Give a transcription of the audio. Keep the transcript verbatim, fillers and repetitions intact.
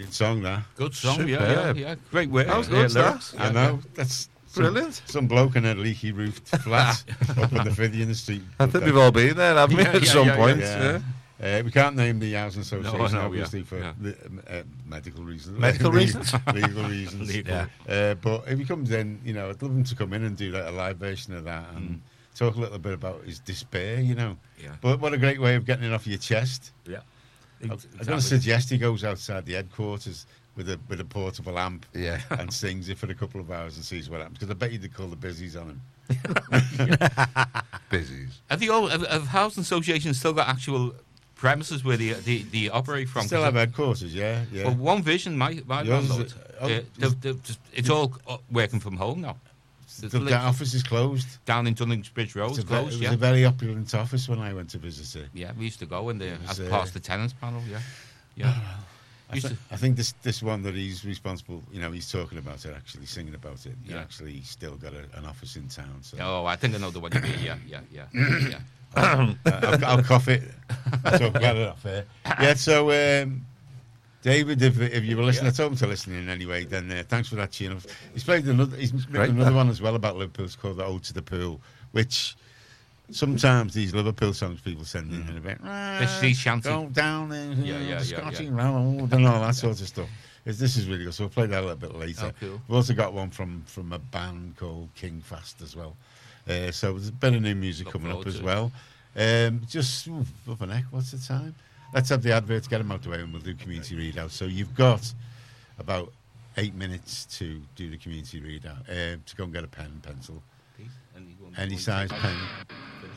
Good song, that. Good song, yeah, yeah, Superb. yeah. Great work. How's yeah, good, lyrics. that? I know. That's some- Brilliant. Some bloke in a leaky roofed flat up in the Fiddy in the street. I think we've all been there, haven't we, Yeah, at yeah, some yeah, point? Yeah. Uh, we can't name the housing association, No, I know, obviously, yeah, for yeah. the, uh, medical reasons. Medical reasons? Legal reasons. Legal. Yeah. Uh, but if he comes in, you know, I'd love him to come in and do like a live version of that and Mm. talk a little bit about his despair, you know. Yeah. But what a great way of getting it off your chest. Yeah. I'm going to suggest he goes outside the headquarters with a with a portable amp Yeah. and sings it for a couple of hours and sees what happens. Because I bet you'd call the busies on him. Busies. Have the old have, have housing associations still got actual premises where they they, they operate from? Still 'Cause have headquarters, yeah, yeah. Well, One Vision, my my Yours is landlord, a- oh, uh, they've- they've just, it's all uh, working from home now. There's the, lit- that office is closed. down in Dunningsbridge Road, It's it's a ve- closed. it was Yeah, a very opulent office when I went to visit it. yeah, we used to go in there It was, as uh, part of the tenants panel. Yeah, yeah. I, Used thi- to- I think this this one that he's responsible, you know, he's talking about it, actually singing about it. He Yeah. actually still got a, an office in town. So Oh, I think I know the one you mean. Yeah, yeah, yeah, yeah. uh, I'll, I'll cough it. I'll talk about it off air. Yeah. So, um, David, if, if you were listening, Yeah. I told him to listen in anyway. Then uh, thanks for that tune. He's played another. He's written Great, another that. one as well about Liverpool. It's called "The Ode to the Pool," which. Sometimes these Liverpool songs people send in, in a bit. The sea shanty. Go down there, Yeah, yeah, yeah, Scotchy yeah. Road, and all that sort of stuff. It's, this is really good. So we'll play that a little bit later. Oh, cool. We've also got one from, from a band called King Fast as well. Uh, so there's a bit of new music Look coming up forward as to it. well. Um, just, ooh, up an neck, what's the time? Let's have the adverts, get them out the way, and we'll do community readout. So you've got about eight minutes to do the community readout, uh, to go and get a pen and pencil. Please, any one- Any one size second. pen.